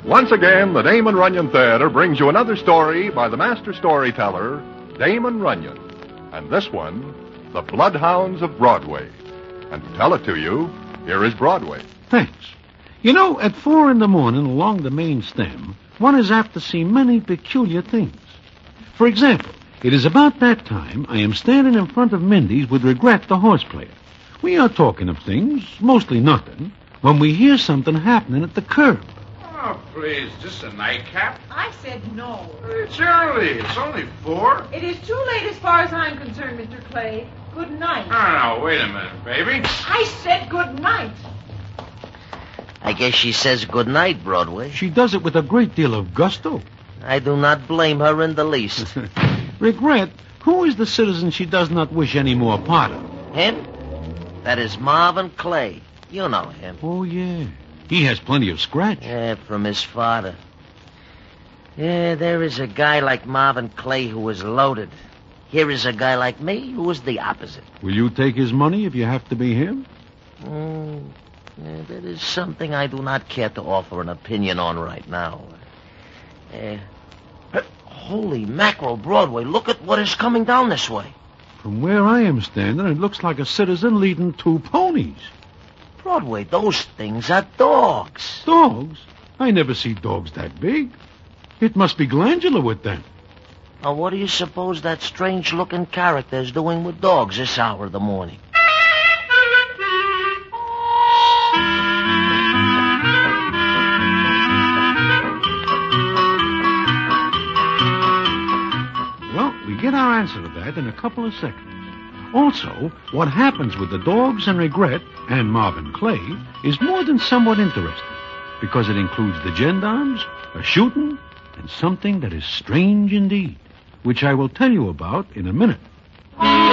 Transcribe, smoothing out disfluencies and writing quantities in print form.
Once again, the Damon Runyon Theater brings you another story by the master storyteller, Damon Runyon. And this one, The Bloodhounds of Broadway. And to tell it to you, here is Broadway. Thanks. You know, at 4 a.m. along the main stem, one is apt to see many peculiar things. For example, it is about that time I am standing in front of Mindy's with Regret, the horse player. We are talking of things, mostly nothing, when we hear something happening at the curb. Oh, please, just a nightcap? I said no. It's early. It's only 4. It is too late as far as I'm concerned, Mr. Clay. Good night. No, wait a minute, baby. I said good night. I guess she says good night, Broadway. She does it with a great deal of gusto. I do not blame her in the least. Regret, who is the citizen she does not wish any more part of? Him? That is Marvin Clay. You know him. Oh, yeah. He has plenty of scratch. Yeah, from his father. Yeah, there is a guy like Marvin Clay who is loaded. Here is a guy like me who is the opposite. Will you take his money if you have to be him? Yeah, that is something I do not care to offer an opinion on right now. Holy mackerel, Broadway, look at what is coming down this way. From where I am standing, it looks like a citizen leading 2 ponies. Broadway, those things are dogs. Dogs? I never see dogs that big. It must be glandular with them. Now, what do you suppose that strange-looking character is doing with dogs this hour of the morning? Well, we get our answer to that in a couple of seconds. Also, what happens with the dogs and Regret and Marvin Clay is more than somewhat interesting, because it includes the gendarmes, a shooting, and something that is strange indeed, which I will tell you about in a minute.